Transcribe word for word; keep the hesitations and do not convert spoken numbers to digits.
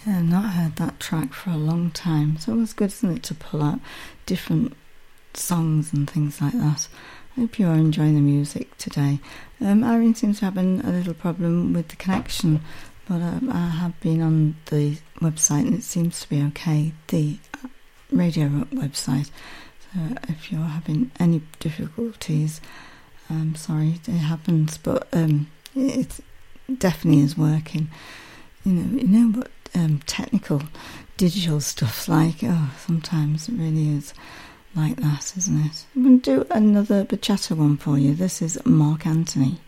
Yeah, not heard that track for a long time. It's always good, isn't it, to pull out different songs and things like that. I hope you are enjoying the music today. Um, Irene seems to have been a little problem with the connection, but uh, I have been on the website and it seems to be okay, the Radio Rock website. So if you're having any difficulties, I'm sorry, it happens, but um, it definitely is working. You know, you know what um, technical, digital stuff's like. Oh, sometimes it really is like that, isn't it? I'm going to do another bachata one for you. This is Mark Anthony.